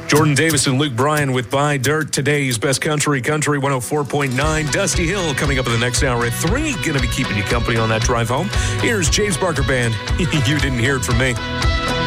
Jordan Davis and Luke Bryan with Buy Dirt. Today's Best Country 104.9. Dusty Hill coming up in the next hour at 3. Going to be keeping you company on that drive home. Here's James Barker Band. You didn't hear it from me.